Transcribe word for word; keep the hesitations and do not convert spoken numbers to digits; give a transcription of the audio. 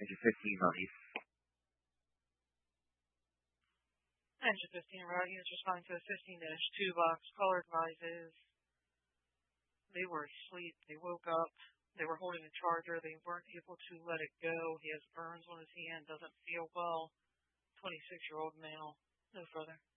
Engine fifteen, Rocky. Engine fifteen, Rocky. Units responding to a fifteen dash two box. Caller advises they were asleep. They woke up. They were holding a charger. They weren't able to let it go. He has burns on his hand. Doesn't feel well. twenty-six-year-old male. No further.